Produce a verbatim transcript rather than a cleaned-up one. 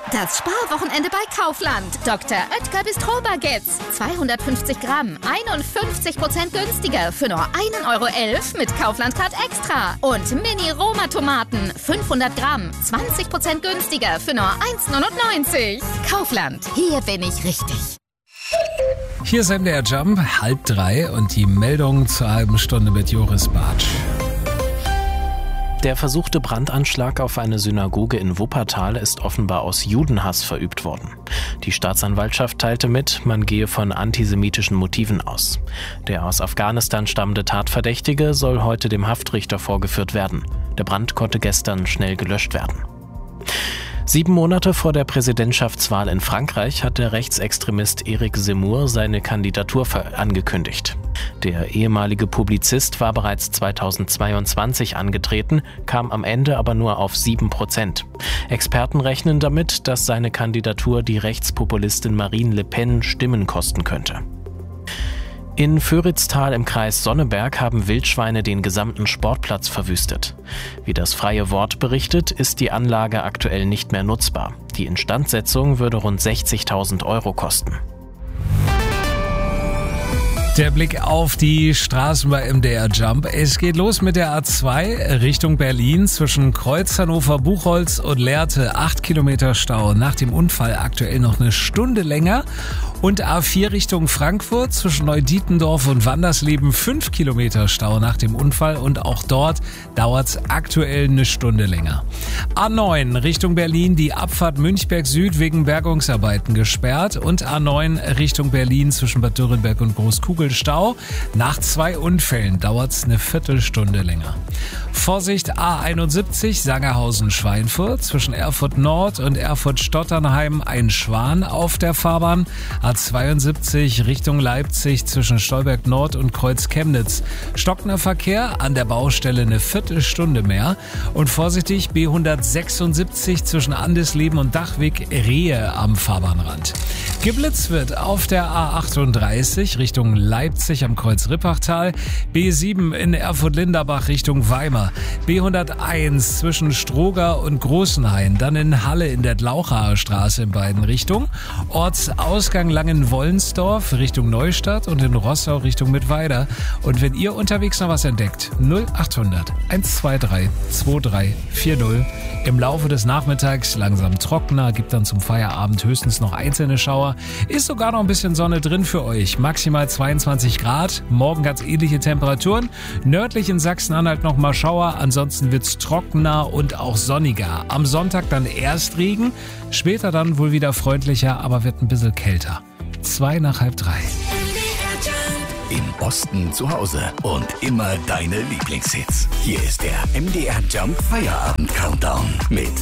Das Sparwochenende bei Kaufland. Doktor Oetker Bistro Baguettes. zweihundertfünfzig Gramm, einundfünfzig Prozent günstiger für nur ein Euro elf mit Kaufland-Card Extra. Und Mini-Roma-Tomaten, fünfhundert Gramm, zwanzig Prozent günstiger für nur eins neunundneunzig. Kaufland, hier bin ich richtig. Hier ist M D R Jump, halb drei und die Meldung zur halben Stunde mit Joris Bartsch. Der versuchte Brandanschlag auf eine Synagoge in Wuppertal ist offenbar aus Judenhass verübt worden. Die Staatsanwaltschaft teilte mit, man gehe von antisemitischen Motiven aus. Der aus Afghanistan stammende Tatverdächtige soll heute dem Haftrichter vorgeführt werden. Der Brand konnte gestern schnell gelöscht werden. Sieben Monate vor der Präsidentschaftswahl in Frankreich hat der Rechtsextremist Éric Zemmour seine Kandidatur angekündigt. Der ehemalige Publizist war bereits zweitausendzweiundzwanzig angetreten, kam am Ende aber nur auf sieben Prozent. Experten rechnen damit, dass seine Kandidatur die Rechtspopulistin Marine Le Pen Stimmen kosten könnte. In Föritztal im Kreis Sonneberg haben Wildschweine den gesamten Sportplatz verwüstet. Wie das Freie Wort berichtet, ist die Anlage aktuell nicht mehr nutzbar. Die Instandsetzung würde rund sechzigtausend Euro kosten. Der Blick auf die Straßen bei M D R Jump. Es geht los mit der A zwei Richtung Berlin zwischen Kreuz Hannover-Buchholz und Lehrte. Acht Kilometer Stau. Nach dem Unfall aktuell noch eine Stunde länger. Und A vier Richtung Frankfurt zwischen Neudietendorf und Wandersleben. Fünf Kilometer Stau nach dem Unfall. Und auch dort dauert es aktuell eine Stunde länger. A neun Richtung Berlin. Die Abfahrt Münchberg Süd wegen Bergungsarbeiten gesperrt. Und A neun Richtung Berlin zwischen Bad Dürrenberg und Großkugel Stau. Nach zwei Unfällen dauert es eine Viertelstunde länger. Vorsicht A einundsiebzig Sangerhausen-Schweinfurt zwischen Erfurt Nord und Erfurt-Stotternheim ein Schwan auf der Fahrbahn. A zweiundsiebzig Richtung Leipzig zwischen Stolberg Nord und Kreuz Chemnitz. Stockender Verkehr, an der Baustelle eine Viertelstunde mehr. Und vorsichtig B hundertsechsundsiebzig zwischen Andesleben und Dachwig Rehe am Fahrbahnrand. Geblitzt wird auf der A achtunddreißig Richtung Leipzig am Kreuz Rippachtal, B sieben in Erfurt-Linderbach Richtung Weimar, B hunderteins zwischen Stroger und Großenhain, dann in Halle in der Glauchaer Straße in beiden Richtungen, Ortsausgang Langen-Wollensdorf Richtung Neustadt und in Rossau Richtung Mittweida. Und wenn ihr unterwegs noch was entdeckt, null achthundert hundertzweiundzwanzig drei vier null. Im Laufe des Nachmittags langsam trockener, gibt dann zum Feierabend höchstens noch einzelne Schauer. Ist sogar noch ein bisschen Sonne drin für euch. Maximal zweiundzwanzig Grad, morgen ganz ähnliche Temperaturen. Nördlich in Sachsen-Anhalt noch mal Schauer, ansonsten wird's trockener und auch sonniger. Am Sonntag dann erst Regen, später dann wohl wieder freundlicher, aber wird ein bisschen kälter. Zwei nach halb drei. Im Osten zu Hause und immer deine Lieblingshits. Hier ist der M D R Jump Feierabend Countdown mit